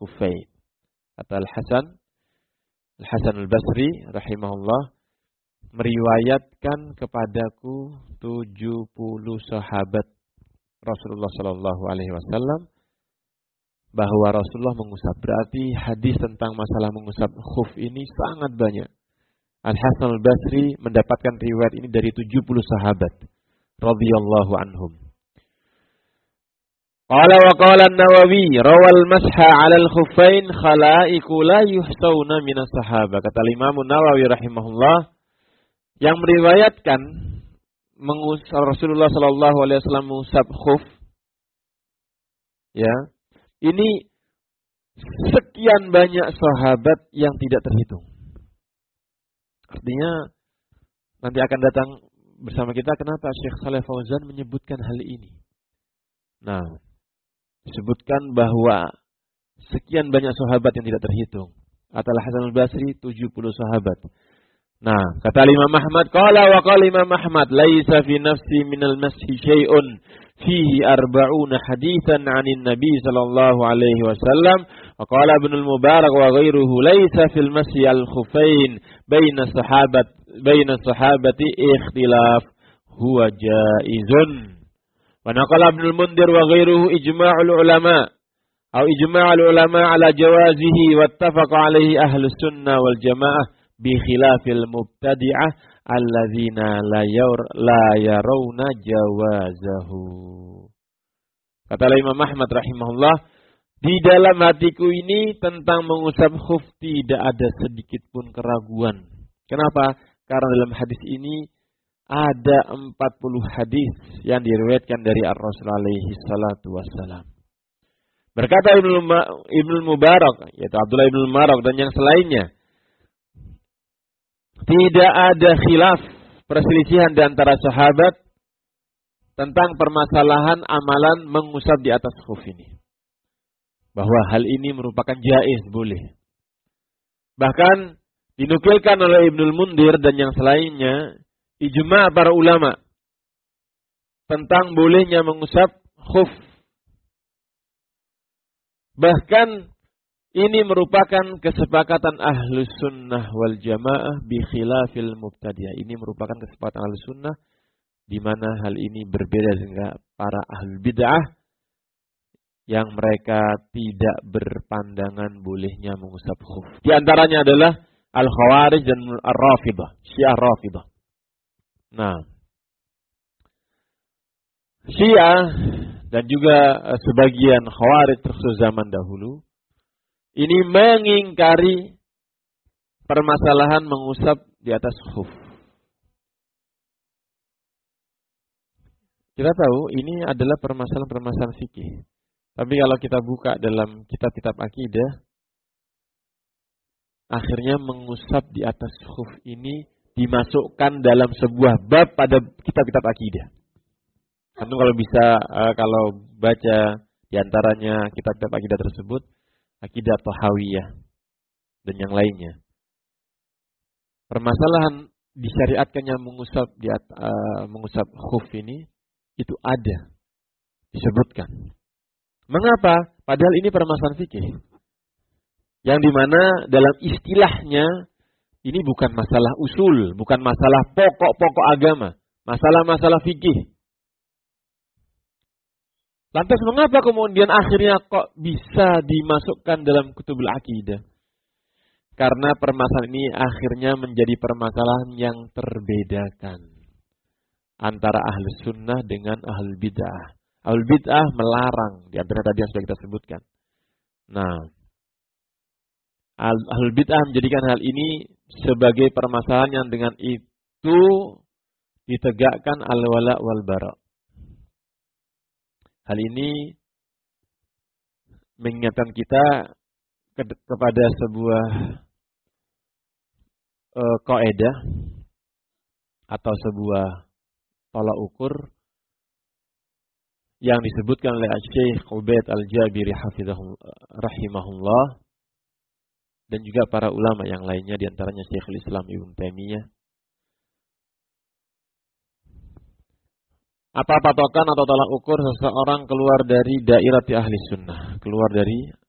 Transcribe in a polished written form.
khuffain. Kata Al-Hasan Al-Basri rahimahullah, meriwayatkan kepadaku 70 sahabat Rasulullah sallallahu alaihi wasallam bahwa Rasulullah mengusap. Berarti hadis tentang masalah mengusap khuf ini sangat banyak. Al-Hasan Al-Basri mendapatkan riwayat ini dari 70 sahabat radhiyallahu anhum. Qala wa qala an-Nawawi rawal masha 'ala al-khuffain khalaiqu la yuhsauna min as-sahabah. Kata Imam Nawawi rahimahullah, yang meriwayatkan Rasulullah sallallahu alaihi wasallam mengusap khuf, ya, ini sekian banyak sahabat yang tidak terhitung. Artinya nanti akan datang bersama kita kenapa Syekh Shalih Fauzan menyebutkan hal ini. Nah, disebutkan bahwa sekian banyak sahabat yang tidak terhitung. Atalah Hasan Al-Basri 70 sahabat. Nah, kata Imam Ahmad, qala wa qala Imam Ahmad, laisa fi nafsi minal mashi syai'un fihi arba'una haditsan 'anil nabi sallallahu alaihi wasallam. Wa qala Ibnu al-Mubarak wa ghairuhu laisa fil mashi al-khuffain baina sahabati ikhtilaf huwa jaizun. Wa naqala Ibnu al-Mundhir wa ghairuhu ijma'ul ulama ala jawazihi wattafaqa alaihi ahlus sunnah wal jamaah bi khilafil mubtadi'ah alladzina la yarawna jawazahu. Kata Imam Ahmad rahimahullah, di dalam hatiku ini tentang mengusap khuf tidak ada sedikit pun keraguan. Kenapa? Karena dalam hadis ini ada 40 hadis yang diriwayatkan dari Ar-Rasul alaihi salatu wassalam. Berkata Ibnu Mubarak, yaitu Abdullah Ibnu Mubarak dan yang selainnya, tidak ada khilaf, perselisihan di antara sahabat tentang permasalahan amalan mengusap di atas khuf ini. Bahwa hal ini merupakan jaiz, boleh. Bahkan dinukilkan oleh Ibnu Mundhir dan yang selainnya, ijma' para ulama tentang bolehnya mengusap khuf. Bahkan ini merupakan kesepakatan ahlus sunnah wal jamaah bi khilafil mubtadi'ah. Ini merupakan kesepakatan ahlus sunnah di mana hal ini berbeda dengan para ahlul bid'ah yang mereka tidak berpandangan bolehnya mengusap khuf. Di antaranya adalah al-Khawarij dan ar-Rafidah, Syiah Rafidah. Nah, Syiah dan juga sebagian Khawarij terkhusus zaman dahulu ini mengingkari permasalahan mengusap di atas khuf. Kita tahu ini adalah permasalahan fikih. Tapi kalau kita buka dalam kitab-kitab akidah, akhirnya mengusap di atas khuf ini dimasukkan dalam sebuah bab pada kitab-kitab akidah. Tentu kalau bisa, kalau baca diantaranya kitab-kitab akidah tersebut, Akidah Tahawiyah dan yang lainnya. Permasalahan disyariatkannya mengusap khuf ini itu ada disebutkan. Mengapa? Padahal ini permasalahan fikih. Yang dimana dalam istilahnya ini bukan masalah usul, bukan masalah pokok-pokok agama, masalah-masalah fikih. Lantas mengapa kemudian akhirnya kok bisa dimasukkan dalam kutubul akidah? Karena permasalahan ini akhirnya menjadi permasalahan yang terbedakan antara ahli sunnah dengan ahli bid'ah. Ahli bid'ah melarang, di antara tadi yang sudah kita sebutkan. Nah, ahli bid'ah menjadikan hal ini sebagai permasalahan yang dengan itu ditegakkan al-wala wal bara. Hal ini mengingatkan kita kepada sebuah kaidah atau sebuah tolak ukur yang disebutkan oleh Syekh Ubaid Al-Jabiri rahimahullah dan juga para ulama yang lainnya, di antaranya Syekhul Islam Ibnu Taimiyah. Apa patokan atau tolak ukur seseorang keluar dari dairah ahli sunnah, keluar dari